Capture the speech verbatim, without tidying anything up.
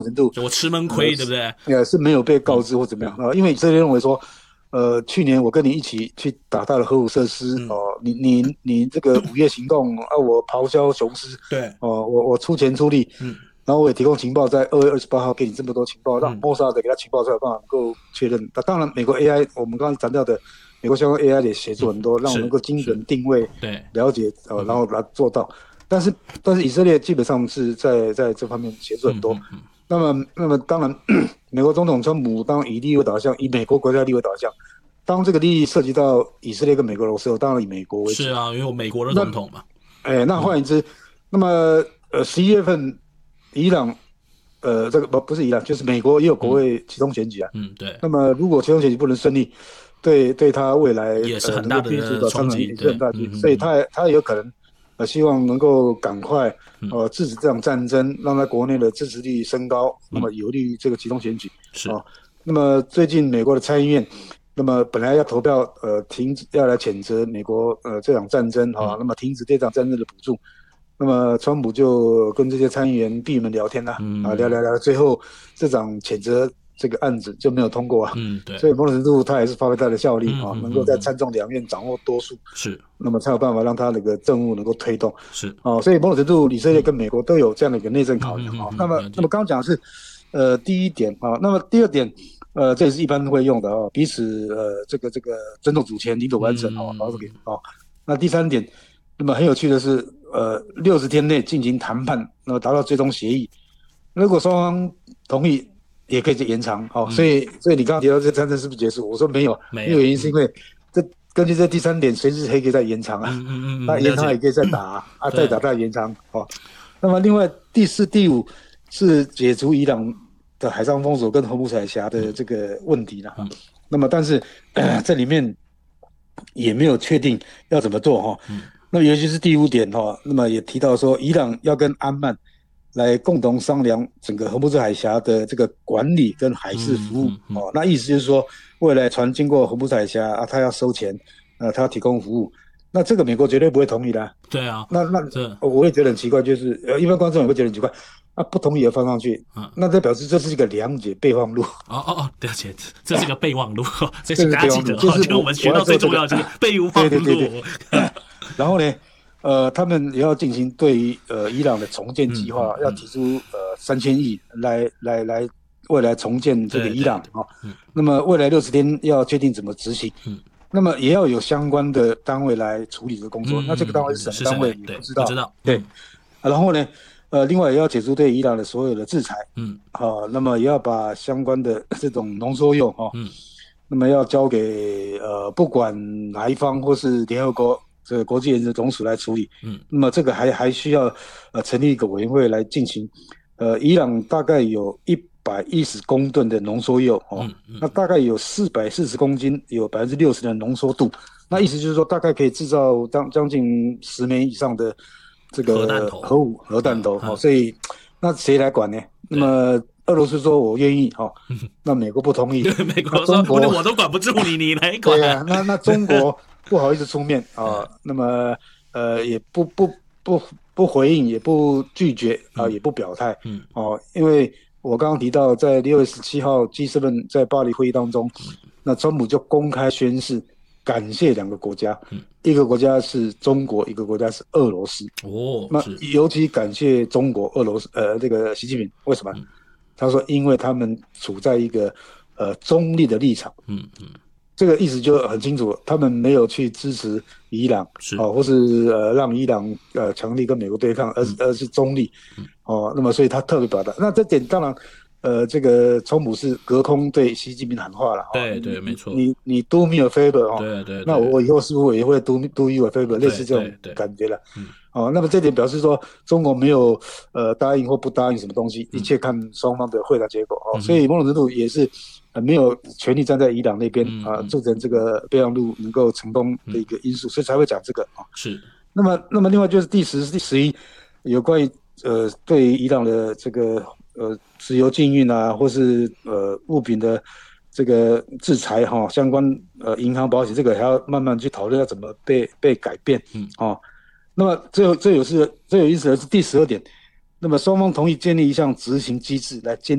程度， 就我吃闷亏，对不对？ 呃，是没有被告知或怎么样啊、呃因为以色列认为说，呃，去年我跟你一起去打到了核武设施，哦、 嗯， 你你你这个午夜行动啊，我咆哮雄狮， 对， 哦、我我出钱出力， 嗯然后我也提供情报，在二月二十八号给你这么多情报，让嗯， 莫萨德给他情报才有办法能够确认。那当然，美国 A I 我们刚刚谈到的，美国相关 A I 也协助很多，让我能是够精是， 准定位、 对， 了解，呃，然后来做到。但是但是以色列基本上是在在这方面协助很多。 嗯嗯嗯， 那么那么当然，美国总统川普当然以利益为导向，以美国国家利益为导向。当这个利益涉及到以色列跟美国的时候，当然以美国为主。 是啊，因为我美国的那总统嘛， 哎，那换言之，那么呃，十一月份伊朗，呃，这个不不是伊朗，就是美国也有国嗯会启动选举啊。 嗯，对， 那么如果启动选举不能顺利，对对他未来也是呃能够很大继续主导参的冲击， 选也是很对， 大机会，所以嗯嗯嗯他也他也有可能呃希望能够赶快嗯呃制止这场战争，让他国内的支持率升高，那嗯， 么有利于这个启动选举啊、 是， 那么最近美国的参议院。那么本来要投票，呃，停止要来谴责美国呃这场战争哈、 嗯那么停止这场战争的补助，那么川普就跟这些参议员闭门聊天啦、啊，聊嗯聊聊，最后这场谴责这个案子就没有通过啊， 嗯，对， 所以某种程度他也是发挥他的效力嗯啊，能够嗯嗯嗯， 在参众两院掌握多数， 是那么才有办法让他那个政务能够推动是， 啊，所以某种程度以色列跟美国都有这样的一个内政考量啊。 嗯嗯嗯嗯，了解， 那么那么刚刚讲的是呃第一点啊，那么第二点。呃，这也是一般会用的哦，彼此呃，这个这个尊重主权、领土完整哦，然后给嗯哦。那第三点，那么很有趣的是，呃，六十天内进行谈判，那么达到最终协议。如果双方同意，也可以延长哦。所嗯， 以，所以你刚刚提到这战争是不是结束？我说没有，没有没有，嗯原因是因为这根据这第三点，随时还可以再延长啊， 嗯嗯嗯那嗯，了解， 延长也可以再打啊，啊再打对， 再延长哦。那么另外第四、第五是解除伊朗的海上封锁跟荷姆斯海峡的嗯这个问题了哈。 嗯那么但是、呃、这里面也没有确定要怎么做哈。 嗯那么尤其是第五点哈，那么也提到说，伊朗要跟安曼来共同商量整个荷姆斯海峡的这个管理跟海事服务嗯嗯嗯， 哦。那意思就是说，未来船经过荷姆斯海峡啊，他要收钱，呃，他要提供服务，那这个美国绝对不会同意的啊。 对啊， 那那这， 我也觉得很奇怪，就是呃，一般观众也会觉得很奇怪，啊，不同意也放上去， 嗯。 那这表示这是一个谅解备忘录， 哦哦哦，了解，这是个备忘录，这这请是备忘录， 大家记得哈， 就是我就我们学我要做这个， 到最重要的就是备忘对对对对， 录。 然后呢，呃，他们也要进行对于呃伊朗的重建计划， 嗯嗯嗯， 要提出呃三千亿来来来未来重建这个对对伊朗啊、哦， 嗯那么未来六十天要确定怎么执行， 嗯那么也要有相关的单位来处理这个工作， 嗯那这个单位是嗯嗯， 什么单位是谁？对， 也不知道， 不知道。 对， 嗯啊然后呢，呃，另外也要解除对伊朗的所有的制裁， 嗯好、那么也要把相关的这种浓缩铀哈， 嗯那么要交给呃不管哪一方或是联合国这个国际原子总署来处理。 嗯那么这个还还需要呃成立一个委员会来进行。呃，伊朗大概有一百一十公吨的浓缩铀哦， 嗯嗯那大概有四百四十公斤，有百分之六十的浓缩度。那意思就是说，大概可以制造将将近十枚以上的这个核弹头核武核弹头嗯嗯哦，所以那谁来管呢？那么俄罗斯说我愿意哦，那美国不同意， 对，美那国说中国我都管不住你，你来管。 对啊，那那中国不好意思出面啊，那么呃也不不不不回应，也不拒绝啊，也不表态嗯哦，因为我刚刚提到，在六月十七号 G 七 在巴黎会议当中，那川普就公开宣誓感谢两个国家， 嗯一个国家是中国，一个国家是俄罗斯。那哦是尤其感谢中国、俄罗斯，呃，这个习近平，为什么？ 嗯他说，因为他们处在一个呃中立的立场。 嗯嗯这个意思就很清楚，他们没有去支持伊朗， 是哦，或是呃让伊朗呃强力跟美国对抗，而是而是中立，哦，那么所以他特别表达。那这点当然，呃，这个川普是隔空对习近平喊话了，哦， 对你对没错你你 do me a favor 哦， 对对对那我以后是不是也会 do me do you a favor，类似这种对对感觉了， 嗯哦，那么这点表示说中国没有呃答应或不答应什么东西， 嗯一切看双方的会谈结果哦， 嗯所以某种程度也是呃没有全力站在伊朗那边啊， 嗯嗯促成这个备忘录能够成功的一个因素，所以才会讲这个啊。 是那么那么另外就是第十、第十一有关于呃对于伊朗的这个呃石油禁运啊，或是呃物品的这个制裁哈、相关呃银行保险这个还要慢慢去讨论要怎么被被改变， 嗯哦。那么最后最有是最有意思的是第十二点，那么双方同意建立一项执行机制来监